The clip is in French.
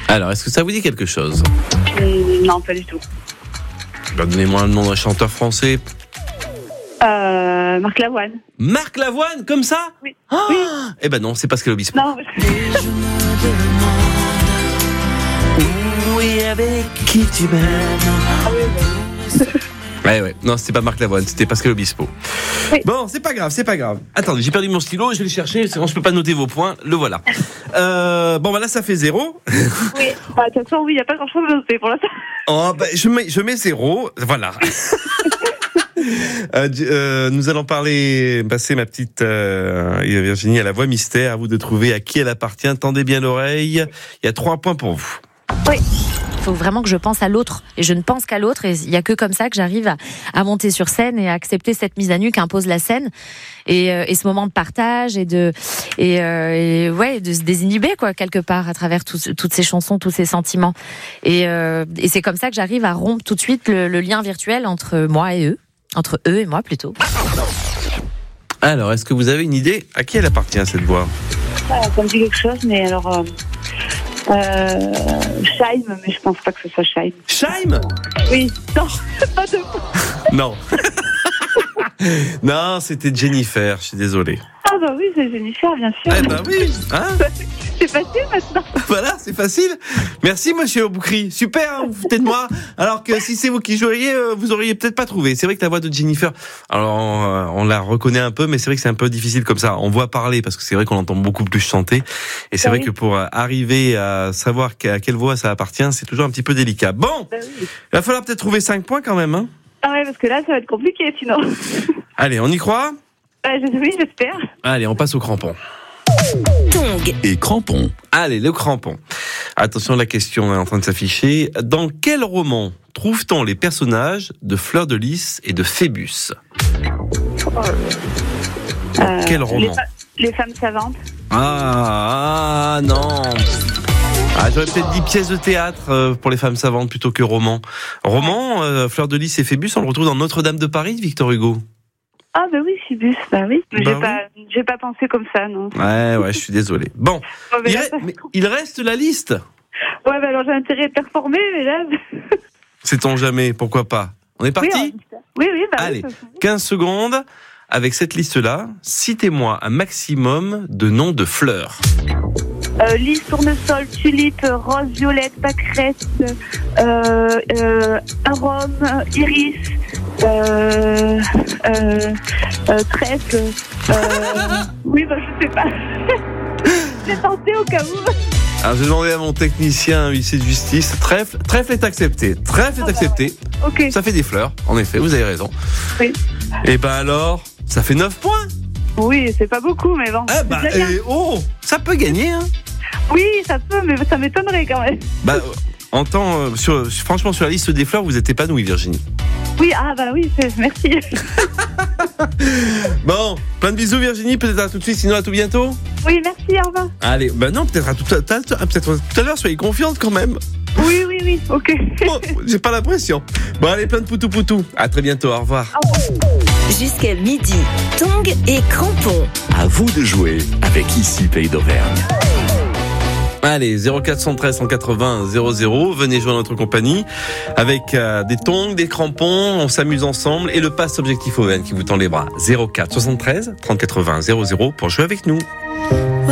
Alors, est-ce que ça vous dit quelque chose ? Non, pas du tout. Donnez-moi le nom d'un chanteur français. Marc Lavoine. Marc Lavoine, comme ça ? Oui. Oui. Eh ben non, c'est Pascal Obispo. Non. Oui, avec qui tu m'aimes. Ah oui. Ouais. Non, c'était pas Marc Lavoine, c'était Pascal Obispo. Oui. Bon, c'est pas grave. Attendez, j'ai perdu mon stylo, je vais le chercher, c'est bon, je peux pas noter vos points, le voilà. Bon, là, ça fait 0. Oui. De toute façon, oui, il n'y a pas grand-chose à noter pour l'instant. Oh, je mets 0, voilà. Nous allons passer ma petite Virginie à la voix mystère. À vous de trouver à qui elle appartient. Tendez bien l'oreille. Il y a 3 points pour vous. Oui. Il faut vraiment que je pense à l'autre. Et je ne pense qu'à l'autre. Et il n'y a que comme ça que j'arrive à monter sur scène et à accepter cette mise à nu qu'impose la scène. Et ce moment de partage et de se désinhiber, quoi, quelque part, à travers toutes ces chansons, tous ces sentiments. Et c'est comme ça que j'arrive à rompre tout de suite le lien virtuel entre moi et eux. Entre eux et moi, plutôt. Alors, est-ce que vous avez une idée à qui elle appartient, cette voix ? Ça me dit quelque chose, mais alors... Scheim, mais je pense pas que ce soit Scheim. Scheim ? Oui, non, pas de... Non. Non, c'était Jennifer, je suis désolé. Ah bah oui, c'est Jennifer, bien sûr. Eh ben oui, hein ? C'est facile maintenant. Voilà, c'est facile. Merci, monsieur Boukri. Super, vous foutez de moi. Alors que si c'est vous qui joueriez, vous auriez peut-être pas trouvé. C'est vrai que la voix de Jennifer, alors on la reconnaît un peu, mais c'est vrai que c'est un peu difficile comme ça. On voit parler parce que c'est vrai qu'on entend beaucoup plus chanter. Et c'est vrai que pour arriver à savoir à quelle voix ça appartient, c'est toujours un petit peu délicat. Bon, Oui. il va falloir peut-être trouver 5 points quand même. Hein. Ah ouais, parce que là, ça va être compliqué sinon. Allez, on y croit ? Oui, j'espère. Allez, on passe au crampon. Tongs et crampons. Allez, le crampon. Attention, la question est en train de s'afficher. Dans quel roman trouve-t-on les personnages de Fleur de Lys et de Phébus ? Dans quel roman ? Les femmes savantes. Ah non. J'aurais peut-être dit pièce de théâtre pour les femmes savantes plutôt que roman. Roman, Fleur de Lys et Phébus, on le retrouve dans Notre-Dame de Paris, Victor Hugo. Ah bah oui, Phébus, bah oui. Mais Bah j'ai pas pensé comme ça, non. Ouais, je suis désolé. Bon, mais il reste la liste. Ouais, bah alors j'ai intérêt à performer, mais là... Sait-on jamais, pourquoi pas ? On est parti ? Oui, bah Allez, oui, 15 secondes. Avec cette liste-là, citez-moi un maximum de noms de fleurs. Lys, tournesol, tulipe, rose, violette, pâquerette, arôme, iris, trèfle. Oui, bah je sais pas. J'ai tenté au cas où. Alors j'ai demandé à mon technicien huissier de justice. Trèfle est accepté. Trèfle est accepté. Ok. Ça fait des fleurs, en effet, vous avez raison. Oui. Et ben alors, ça fait 9 points. Oui, c'est pas beaucoup, mais bon. Ah bah, ça peut gagner, hein. Oui, ça peut, mais ça m'étonnerait quand même. Bah, franchement, sur la liste des fleurs, vous êtes épanouie, Virginie. Oui, merci. Bon, plein de bisous, Virginie. Peut-être à tout de suite, sinon à tout bientôt. Oui, merci, au revoir. Allez, bah non, peut-être tout à l'heure, soyez confiante quand même. Oui, ok. Bon, j'ai pas l'impression. Bon, allez, plein de poutou. À très bientôt, au revoir. Jusqu'à midi, tongs et crampons. À vous de jouer avec Ici Pays d'Auvergne. Allez, 0413 180 00, venez jouer à notre compagnie avec des tongs, des crampons, on s'amuse ensemble et le pass Objectif Auvergne qui vous tend les bras. 04 73 30 80 00 pour jouer avec nous.